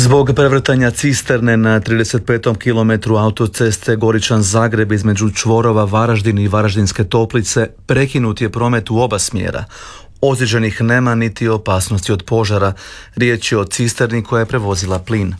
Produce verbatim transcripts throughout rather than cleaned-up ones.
Zbog prevrtanja cisterne na trideset petom kilometru autoceste Goričan-Zagreb između čvorova Varaždin i Varaždinske Toplice prekinut je promet u oba smjera. Ozlijeđenih nema niti opasnosti od požara. Riječ je o cisterni koja je prevozila plin.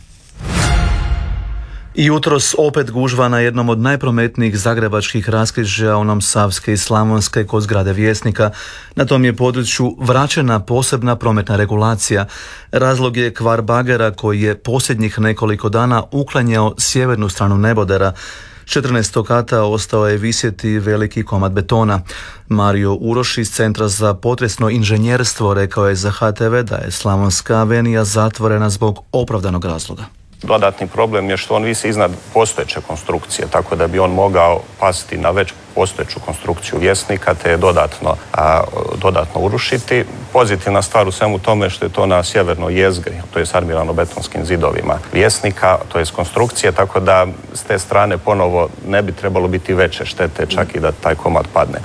I jutros opet gužva na jednom od najprometnijih zagrebačkih raskrižja, onom Savske i Slavonske kod zgrade Vjesnika. Na tom je području vraćena posebna prometna regulacija. Razlog je kvar bagera koji je posljednjih nekoliko dana uklanjao sjevernu stranu nebodera. S četrnaestog kata ostao je visjeti veliki komad betona. Mario Uroš iz Centra za potresno inženjerstvo rekao je za H T V da je Slavonska avenija zatvorena zbog opravdanog razloga. Dodatni problem je što on visi iznad postojeće konstrukcije, tako da bi on mogao pasti na već postojeću konstrukciju Vjesnika te je dodatno, a, dodatno urušiti. Pozitivna stvar u svemu tome što je to na sjevernoj jezgri, to je s armirano-betonskim zidovima Vjesnika, to je s konstrukcije, tako da s te strane ponovo ne bi trebalo biti veće štete, čak i da taj komad padne.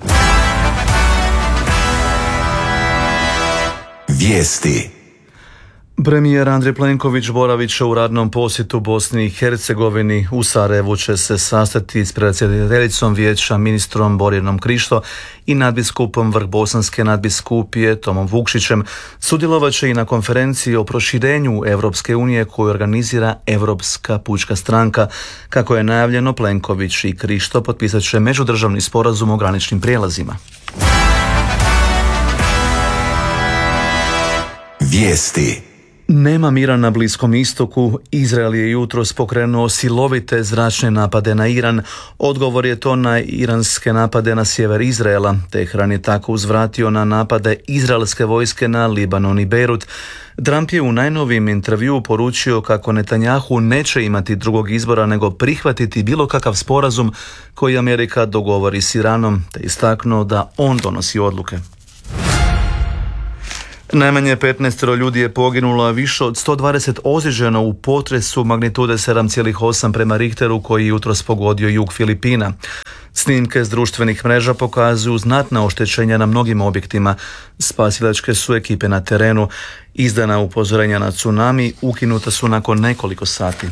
Vijesti. Premijer Andrej Plenković boravit će u radnom posjetu Bosni i Hercegovini. U Sarajevu će se sastati s predsjedateljicom vijeća ministrom Borjanom Krišto i nadbiskupom Vrhbosanske nadbiskupije Tomom Vukšićem. Sudjelovat će i na konferenciji o proširenju Europske unije koju organizira Europska pučka stranka. Kako je najavljeno, Plenković i Krišto potpisat će međudržavni sporazum o graničnim prijelazima. Vijesti. Nema mira na Bliskom istoku. Izrael je jutros pokrenuo silovite zračne napade na Iran. Odgovor je to na iranske napade na sjever Izraela. Tehran je tako uzvratio na napade izraelske vojske na Libanon i Beirut. Trump je u najnovijem intervjuu poručio kako Netanjahu neće imati drugog izbora nego prihvatiti bilo kakav sporazum koji Amerika dogovori s Iranom, te istaknuo da on donosi odluke. Najmanje petnaest ljudi je poginulo, a više od sto dvadeset ozlijeđeno u potresu magnitude sedam zarez osam prema Richteru koji je jutros pogodio jug Filipina. Snimke s društvenih mreža pokazuju znatna oštećenja na mnogim objektima. Spasilačke su ekipe na terenu. Izdana upozorenja na tsunami ukinuta su nakon nekoliko sati.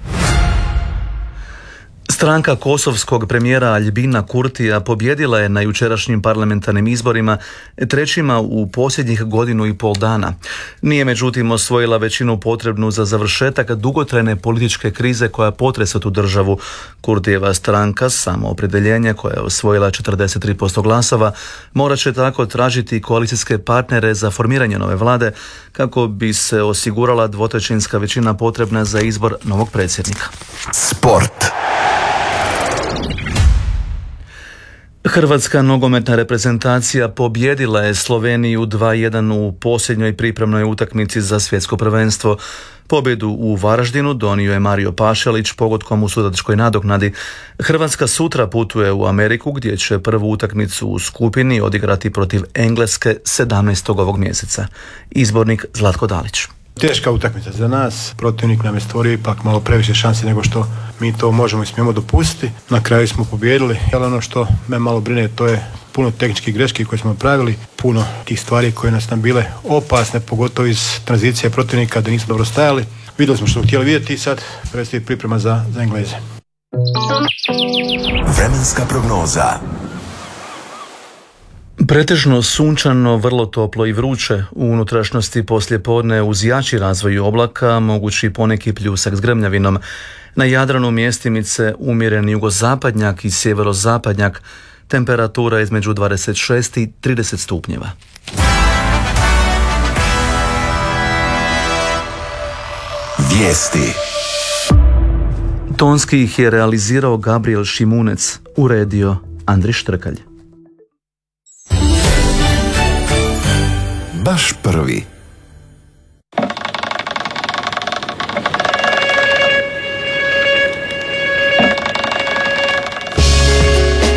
Stranka kosovskog premijera Aljbina Kurtija pobjedila je na jučerašnjim parlamentarnim izborima, trećima u posljednjih godinu i pol dana. Nije međutim osvojila većinu potrebnu za završetak dugotrajne političke krize koja potresa tu državu. Kurtijeva stranka, Samoopredjeljenje, koja je osvojila četrdeset tri posto glasova, morat će tako tražiti koalicijske partnere za formiranje nove vlade kako bi se osigurala dvotrećinska većina potrebna za izbor novog predsjednika. Sport. Hrvatska nogometna reprezentacija pobjedila je Sloveniju dva jedan u posljednjoj pripremnoj utakmici za svjetsko prvenstvo. Pobjedu u Varaždinu donio je Mario Pašalić pogodkom u sudačkoj nadoknadi. Hrvatska sutra putuje u Ameriku gdje će prvu utakmicu u skupini odigrati protiv Engleske sedamnaestog ovog mjeseca. Izbornik Zlatko Dalić. Teška utakmica za nas, protivnik nam je stvorio ipak malo previše šansi nego što mi to možemo i smijemo dopustiti. Na kraju smo pobijedili, ali ono što me malo brine to je puno tehničkih greški koje smo pravili, puno tih stvari koje nas nam bile opasne, pogotovo iz tranzicije protivnika da nismo dobro stajali. Vidjeli smo što smo htjeli vidjeti i sad predstoji priprema za, za Engleze. Vremenska prognoza. Pretežno sunčano, vrlo toplo i vruće. U unutrašnjosti poslijepodne uz jači razvoj oblaka mogući poneki pljusak s grmljavinom. Na Jadranu mjestimice umjeren jugozapadnjak i sjeverozapadnjak. Temperatura između dvadeset šest i trideset stupnjeva. Vijesti. Tonski ih je realizirao Gabriel Šimunec, uredio Andri Štrkalj. Baš prvi.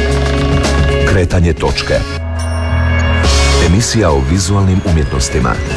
Kretanje točke. Emisija o vizualnim umjetnostima.